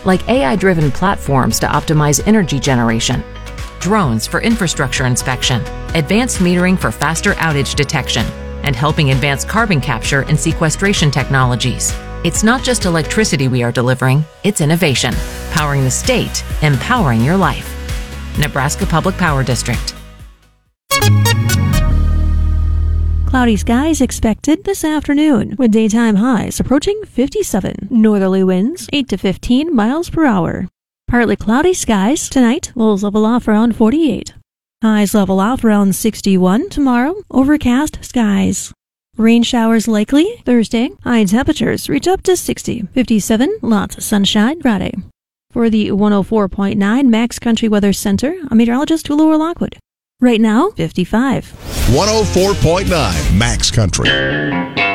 like AI-driven platforms to optimize energy generation, drones for infrastructure inspection, advanced metering for faster outage detection, and helping advance carbon capture and sequestration technologies. It's not just electricity we are delivering, it's innovation, powering the state, empowering your life. Nebraska Public Power District. Cloudy skies expected this afternoon, with daytime highs approaching 57. Northerly winds 8 to 15 miles per hour. Partly cloudy skies tonight, lows level off around 48. Highs level off around 61 tomorrow, overcast skies. Rain showers likely Thursday. High temperatures reach up to 60. 57, lots of sunshine Friday. For the 104.9 Max Country Weather Center, I'm meteorologist Laura Lockwood. Right now, 55. 104.9 Max Country.